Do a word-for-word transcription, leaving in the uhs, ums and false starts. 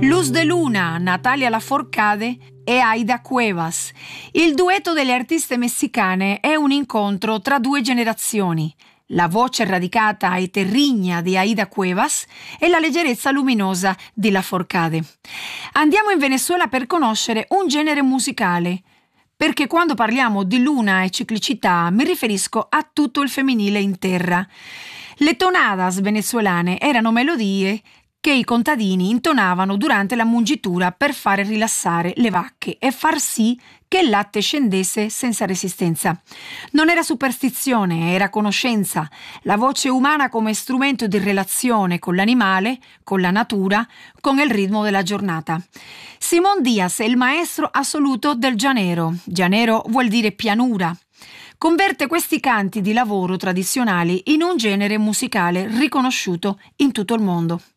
Luz de Luna, Natalia Lafourcade e Aida Cuevas. Il duetto delle artiste messicane è un incontro tra due generazioni. La voce radicata e terrigna di Aida Cuevas e la leggerezza luminosa di Lafourcade. Andiamo in Venezuela per conoscere un genere musicale, perché quando parliamo di luna e ciclicità mi riferisco a tutto il femminile in terra. Le tonadas venezuelane erano melodie che i contadini intonavano durante la mungitura per fare rilassare le vacche e far sì che il latte scendesse senza resistenza. Non era superstizione, era conoscenza, la voce umana come strumento di relazione con l'animale, con la natura, con il ritmo della giornata. Simón Díaz è il maestro assoluto del llanero. Llanero vuol dire pianura. Converte questi canti di lavoro tradizionali in un genere musicale riconosciuto in tutto il mondo.